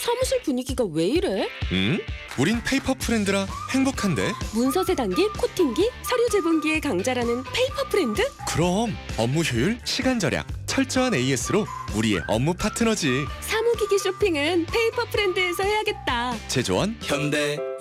사무실 분위기가 왜 이래? 우린 페이퍼 프렌드라 행복한데. 문서 세단기, 코팅기, 서류 제본기의 강자라는 페이퍼 프렌드? 그럼 업무 효율, 시간 절약, 철저한 AS로 우리의 업무 파트너지. 사무기기 쇼핑은 페이퍼 프렌드에서 해야겠다. 제조원 현대